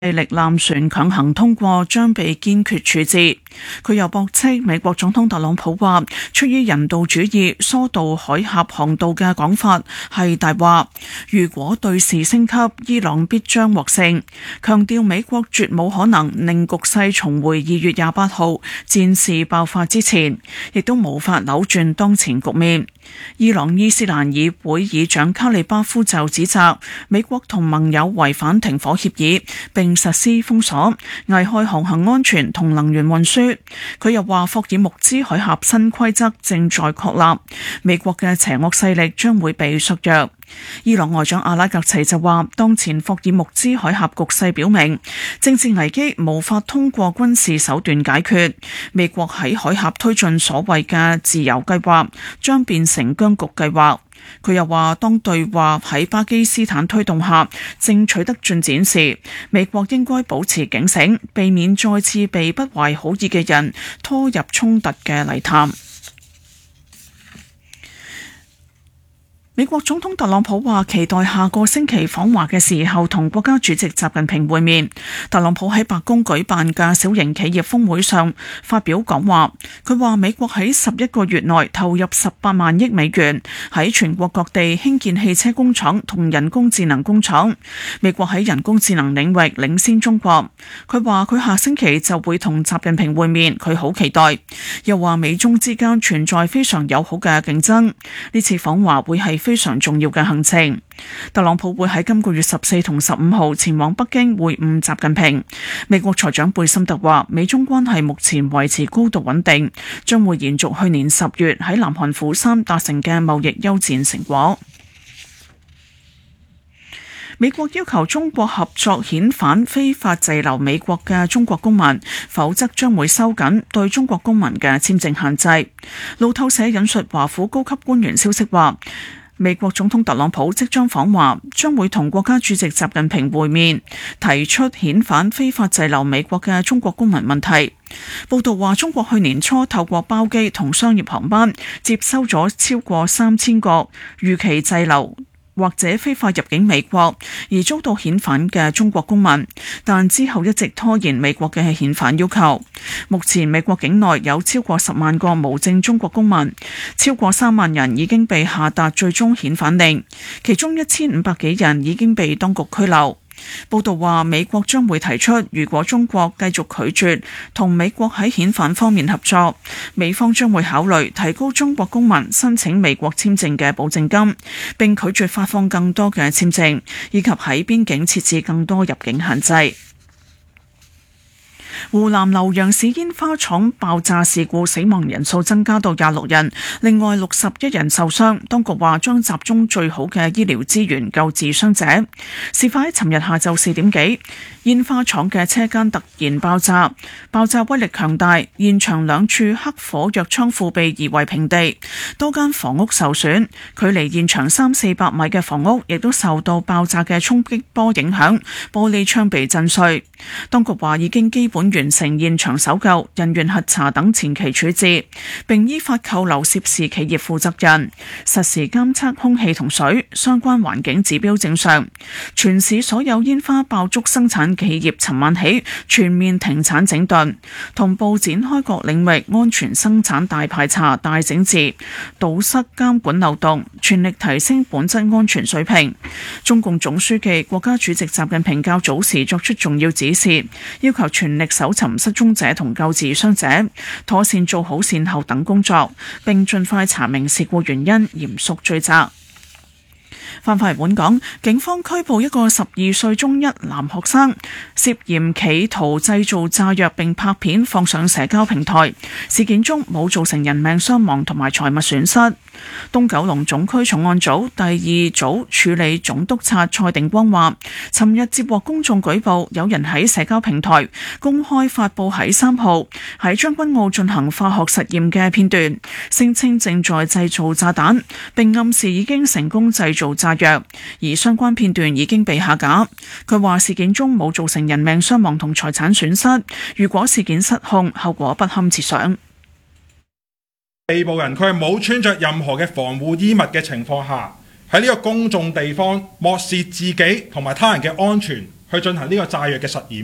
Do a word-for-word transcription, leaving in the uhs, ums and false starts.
勢力艦船強行通過將被堅決處置。佢又駁斥美國總統特朗普話出於人道主義疏導海峽航道嘅講法係大話，如果對峙升級，伊朗必將獲勝，強調美國絕冇可能令局勢重回二月廿八號戰事爆發之前，亦都無法扭轉當前局面。伊朗伊斯蘭議會議長卡利巴夫就指責美國同盟友違反停火協議，並實施封鎖，危害航行安全同能源運輸。佢又話霍爾木茲海峽新規則正在確立，美國嘅邪惡勢力將會被削弱。伊朗外長阿拉格齊就話，當前霍爾木茲海峽局勢表明，政治危機無法通過軍事手段解決，美國喺海峽推進所謂嘅自由計劃將變成僵局計劃。佢又話，當對話喺巴基斯坦推動下正取得進展時，美國應該保持警醒，避免再次被不懷好意嘅人拖入衝突嘅泥潭。美國總統特朗普話期待下個星期訪華嘅時候同國家主席習近平會面。特朗普喺白宮舉辦嘅小型企業峰會上發表講話，佢話美國喺十一個月內投入十八萬億美元喺全國各地興建汽車工廠同人工智能工廠，美國喺人工智能領域領先中國。佢話佢下星期就會同習近平會面，佢好期待。又話美中之間存在非常友好嘅競爭，呢次訪華會係非常重要嘅行程。特朗普會喺今個月十四同十五號前往北京會晤習近平。美國財長貝森特話，美中關係目前維持高度穩定，將會延續去年十月喺南韓釜山達成嘅貿易休戰成果。美國要求中國合作遣返非法滯留美國嘅中國公民，否則將會收緊對中國公民嘅簽證限制。路透社引述華府高級官員消息話，美國總統特朗普即將訪華，將會同國家主席習近平會面，提出遣返非法滯留美國嘅中國公民問題。報道話，中國去年初透過包機同商業航班接收咗超過三千個逾期滯留或者非法入境美國而遭到遣返嘅中國公民，但之後一直拖延美國嘅遣返要求。目前美國境內有超過十萬個無證中國公民，超過三萬人已經被下達最終遣返令，其中一千五百幾人已經被當局拘留。報道話，美國將會提出，如果中國繼續拒絕同美國喺遣返方面合作，美方將會考慮提高中國公民申請美國簽證嘅保證金，並拒絕發放更多嘅簽證，以及喺邊境設置更多入境限制。湖南瀏陽市煙花廠爆炸事故死亡人數增加到廿六人，另外六十一人受傷。當局話將集中最好嘅醫療資源救治傷者。事發喺尋日下晝四點幾，煙花廠嘅車間突然爆炸，爆炸威力強大，現場兩處黑火藥倉庫被夷為平地，多間房屋受損，距離現場三四百米嘅房屋亦都受到爆炸嘅衝擊波影響，玻璃窗被震碎。當局話已經基本完成現場搜救、人員核查等前期處置，並依法扣留涉事企業負責人，實時監測空氣同水，相關環境指標正常。全市所有煙花爆竹生產企業尋晚起全面停產整頓，同步展開各領域安全生產大排查、大整治，堵塞監管漏洞，全力提升本質安全水平。中共總書記、國家主席習近平較早時作出重要指示，要求全力搜尋失蹤者同救治傷者，妥善做好善後等工作，並盡快查明事故原因，嚴肅追責。翻返嚟本港，警方拘捕一個十二歲中一男學生，涉嫌企圖製造炸藥並拍片放上社交平台。事件中冇造成人命傷亡同埋財物損失。東九龍總區重案組第二組處理總督察蔡定光話，尋日接獲公眾舉報，有人喺社交平台公開發佈喺三號喺將軍澳進行化學實驗嘅片段，聲稱正在製造炸彈，並暗示已經成功製造炸藥，而相關片段已經被下架。佢話事件中冇造成人命傷亡同財產損失，如果事件失控，後果不堪設想。 被捕人佢係冇穿着任何嘅防護衣物嘅情況下，喺呢個公眾地方漠視自己同埋他人嘅安全， 去進行呢個炸藥嘅實驗。